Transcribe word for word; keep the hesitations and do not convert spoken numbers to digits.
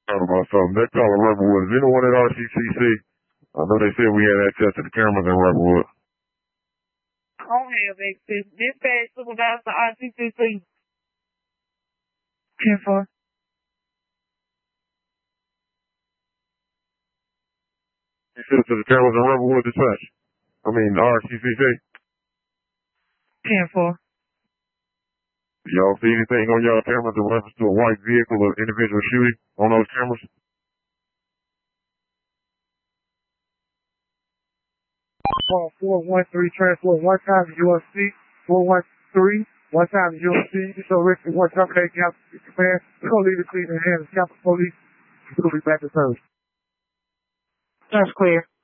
Talking about something. That caller Rebelwood. Is anyone at R C C C? I know they said we had access to the cameras in Rebelwood. I don't have access. Dispatch supervisor R C C C. ten four. You said to the cameras in Rebelwood dispatch? I mean, R C C C? ten four. Y'all see anything on y'all cameras in reference to a white vehicle or individual shooting on those cameras? Call four one three transport one time U S C, four one three, one time U S C, so Richard, one time they got command, we're going to leave the clean in the hands of Capitol Police, we'll be back to service. That's clear.